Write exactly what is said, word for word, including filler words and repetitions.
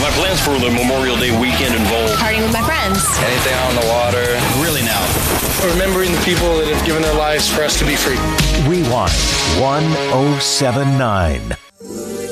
My plans for the Memorial Day weekend involve partying with my friends. Anything out on the water. Really now. Remembering the people that have given their lives for us to be free. Rewind one oh seven nine.